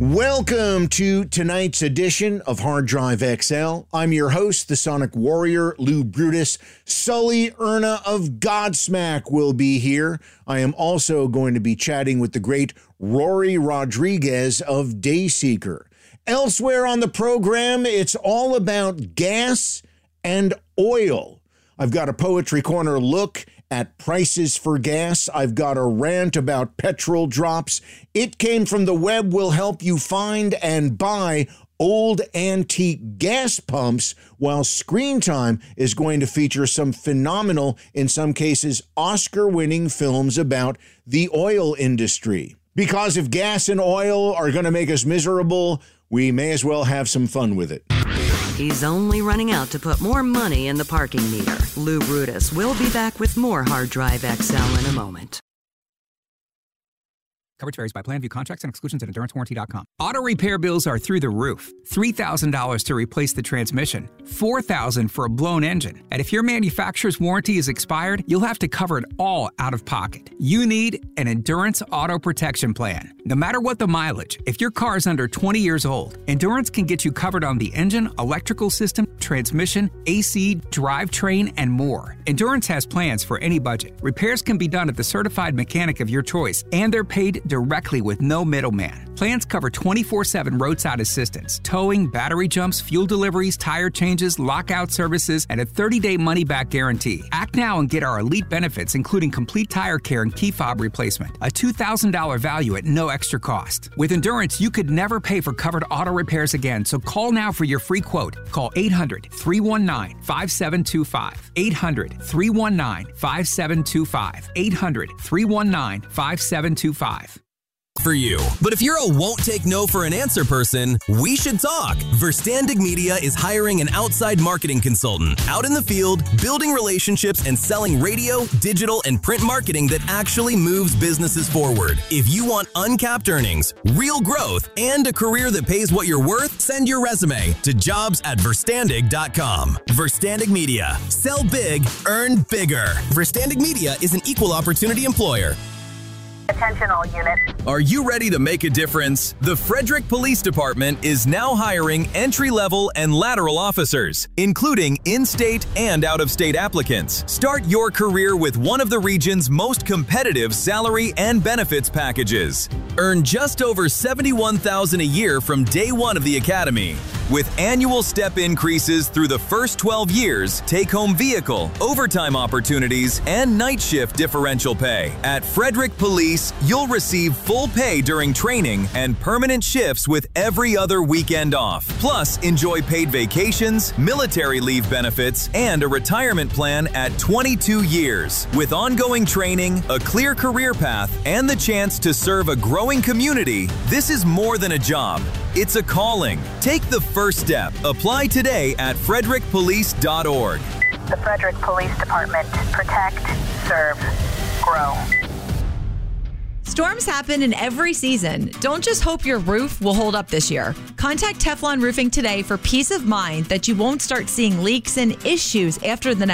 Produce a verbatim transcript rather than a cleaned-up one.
Welcome to tonight's edition of Hard Drive X L. I'm your host, the Sonic Warrior, Lou Brutus. Sully Erna of Godsmack will be here. I am also going to be chatting with the great Rory Rodriguez of Dayseeker. Elsewhere on the program, it's all about gas and oil. I've got a Poetry Corner look at prices for gas. I've got a rant about petrol drops. It Came From the Web will help you find and buy old antique gas pumps, while Screen Time is going to feature some phenomenal, in some cases, Oscar-winning films about the oil industry. Because if gas and oil are going to make us miserable, we may as well have some fun with it. He's only running out to put more money in the parking meter. Lou Brutus will be back with more Hard Drive X L in a moment. Coverage varies by plan. View contracts and exclusions at endurance warranty dot com. Auto repair bills are through the roof. three thousand dollars to replace the transmission, four thousand dollars for a blown engine. And if your manufacturer's warranty is expired, you'll have to cover it all out of pocket. You need an Endurance Auto Protection Plan. No matter what the mileage, if your car is under twenty years old, Endurance can get you covered on the engine, electrical system, transmission, A C, drivetrain, and more. Endurance has plans for any budget. Repairs can be done at the certified mechanic of your choice, and they're paid directly with no middleman. Plans cover twenty-four seven roadside assistance, towing, battery jumps, fuel deliveries, tire changes, lockout services, and a thirty-day money-back guarantee. Act now and get our elite benefits, including complete tire care and key fob replacement. A two thousand dollars value at no extra cost. With Endurance, you could never pay for covered auto repairs again, so call now for your free quote. Call eight hundred, three one nine, five seven two five. eight hundred, three one nine, five seven two five. eight hundred, three one nine, five seven two five. For you. But if you're a won't take no for an answer person, we should talk. Verstandig Media is hiring an outside marketing consultant out in the field, building relationships and selling radio, digital, and print marketing that actually moves businesses forward. If you want uncapped earnings, real growth, and a career that pays what you're worth, send your resume to jobs at verstandig dot com. Verstandig Media. Sell big, earn bigger. Verstandig Media is an equal opportunity employer. Attention all units. Are you ready to make a difference? The Frederick Police Department is now hiring entry-level and lateral officers, including in-state and out-of-state applicants. Start your career with one of the region's most competitive salary and benefits packages. Earn just over seventy-one thousand dollars a year from day one of the academy. With annual step increases through the first twelve years, take-home vehicle, overtime opportunities, and night shift differential pay. At Frederick Police, you'll receive full pay during training and permanent shifts with every other weekend off. Plus, enjoy paid vacations, military leave benefits, and a retirement plan at twenty-two years. With ongoing training, a clear career path, and the chance to serve a growing community, this is more than a job. It's a calling. Take the first step. Apply today at frederick police dot org. The Frederick Police Department. Protect, serve, grow. Storms happen in every season. Don't just hope your roof will hold up this year. Contact Teflon Roofing today for peace of mind that you won't start seeing leaks and issues after the next